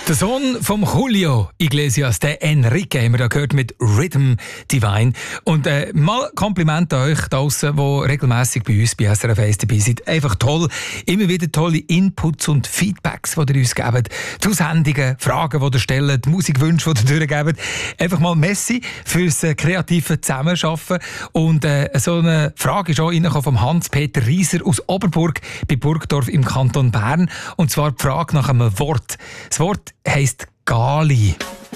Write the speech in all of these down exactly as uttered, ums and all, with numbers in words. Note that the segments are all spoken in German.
Der Sohn vom Julio Iglesias, der Enrique, haben wir da gehört mit Rhythm Divine. Und äh, mal Kompliment an euch da draussen, die regelmässig bei uns bei S R F eins dabei sind. Einfach toll. Immer wieder tolle Inputs und Feedbacks, die ihr uns gebt. Die Aussendungen, Fragen, die ihr stellt, Musikwünsche, die ihr durchgebt. Einfach mal Messi fürs äh, kreative Zusammenarbeiten. Und äh, so eine Frage ist auch reingekommen vom Hans-Peter Rieser aus Oberburg bei Burgdorf im Kanton Bern. Und zwar die Frage nach einem Wort. Das Wort heisst Gali.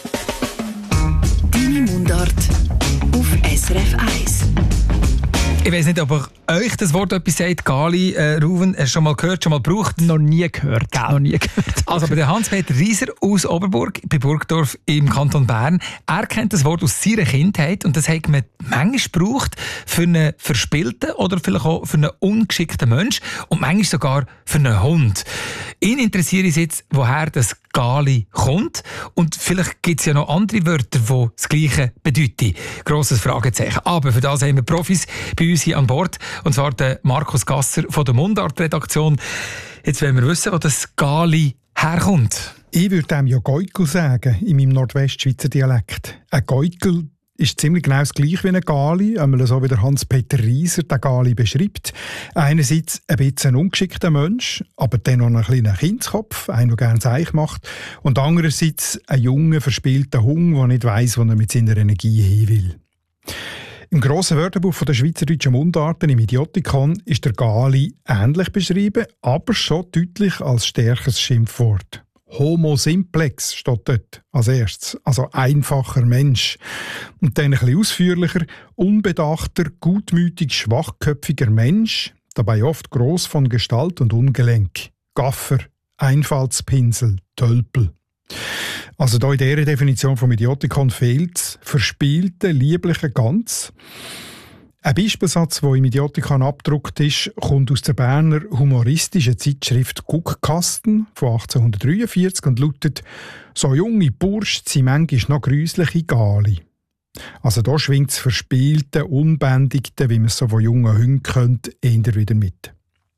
Deine Mundart auf S R F eins. Ich weiss nicht, ob euch das Wort etwas sagt, Gali. Äh, Ruven, hast du schon mal gehört, schon mal gebraucht? Noch nie gehört. Noch nie gehört. Also bei der Hans-Peter Rieser aus Oberburg, bei Burgdorf im Kanton Bern, er kennt das Wort aus seiner Kindheit und das hat man manchmal gebraucht für einen verspielten oder vielleicht auch für einen ungeschickten Mensch und manchmal sogar für einen Hund. Ihn interessiert es jetzt, woher das Gali kommt und vielleicht gibt es ja noch andere Wörter, die das Gleiche bedeuten. Grosses Fragezeichen. Aber für das haben wir Profis bei uns hier an Bord. Und zwar der Markus Gasser von der Mundart-Redaktion. Jetzt wollen wir wissen, wo das Gali herkommt. Ich würde dem ja Geukel sagen, in meinem Nordwestschweizer Dialekt. Ein Geukel ist ziemlich genau das gleiche wie ein Gali, einmal so wie der Hans-Peter Rieser den Gali beschreibt. Einerseits ein bisschen ein ungeschickter Mensch, aber dann noch ein kleiner Kindskopf, einer, der gerne Seich macht. Und andererseits ein junger, verspielter Hund, der nicht weiss, wo er mit seiner Energie hin will. Im grossen Wörterbuch der schweizerdeutschen Mundarten im Idiotikon ist der Gali ähnlich beschrieben, aber schon deutlich als stärkeres Schimpfwort. Homo simplex steht dort als erstes, also einfacher Mensch. Und dann ein bisschen ausführlicher, unbedachter, gutmütig, schwachköpfiger Mensch, dabei oft gross von Gestalt und ungelenk. Gaffer, Einfallspinsel, Tölpel. Also da in dieser Definition vom Idiotikon fehlt es verspielte, liebliche Ganz. Ein Beispielsatz, der im Idiotikon abgedruckt ist, kommt aus der Berner humoristischen Zeitschrift Guckkasten von achtzehnhundertdreiundvierzig und lautet «So junge Bursch sind manchmal noch grüsliche Gali». Also da schwingt das Verspielte, Unbändigte, wie man es so von jungen Hunden kennt, eher wieder mit.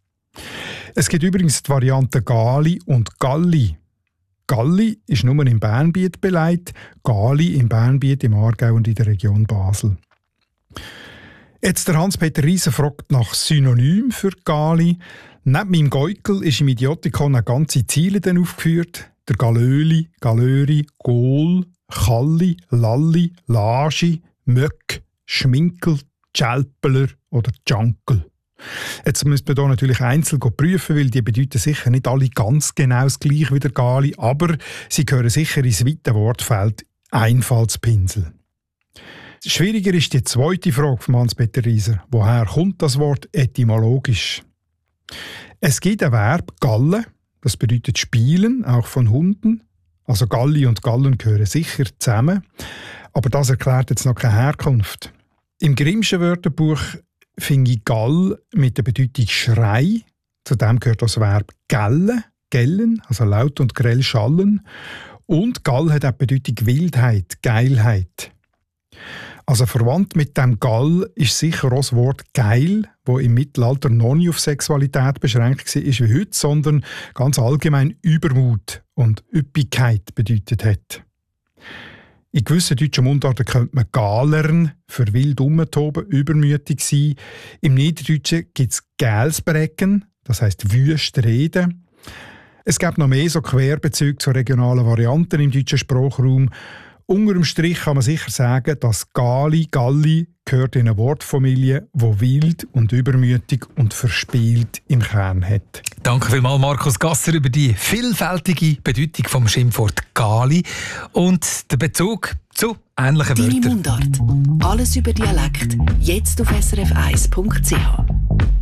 Es gibt übrigens die Varianten Gali und Galli. Galli ist nur im Bernbiet beleidigt, Gali im Bernbiet, im Aargau und in der Region Basel. Jetzt der Hans-Peter Rieser fragt nach Synonym für Gali. Neben meinem Geukel ist im Idiotikon eine ganze Ziele aufgeführt. Der Galöli, Galöri, Gol, Challi, Lalli, Laschi, Möck, Schminkel, Tschälpeler oder Junkel. Jetzt müsste man hier natürlich einzeln prüfen, weil die bedeuten sicher nicht alle ganz genau das Gleiche wie der Gali, aber sie gehören sicher ins weite Wortfeld Einfallspinsel. Schwieriger ist die zweite Frage von Hans-Peter Rieser. Woher kommt das Wort etymologisch? Es gibt ein Verb «gallen», das bedeutet «spielen», auch von Hunden. Also Galli und Gallen gehören sicher zusammen. Aber das erklärt jetzt noch keine Herkunft. Im Grimmschen Wörterbuch finde ich «gall» mit der Bedeutung «Schrei». Zudem gehört das Verb «gellen», «gellen», also laut und grell schallen. Und «gall» hat auch die Bedeutung «Wildheit», «Geilheit». Also verwandt mit dem Gall ist sicher auch das Wort «geil», das im Mittelalter noch nicht auf Sexualität beschränkt war wie heute, sondern ganz allgemein Übermut und Üppigkeit bedeutet hat. In gewissen deutschen Mundarten könnte man «galern» für wild umtoben, übermütig sein. Im Niederdeutschen gibt es «gälsbrecken», das heisst wüst reden. Es gibt noch mehr so Querbezüge zu regionalen Varianten im deutschen Sprachraum. Unter dem Strich kann man sicher sagen, dass Gali, Galli gehört in eine Wortfamilie, die wild und übermütig und verspielt im Kern hat. Danke vielmals, Markus Gasser, über die vielfältige Bedeutung vom Schimpfwort Gali und den Bezug zu ähnlichen Wörtern. Deine Mundart. Alles über Dialekt. Jetzt auf S R F eins Punkt C H.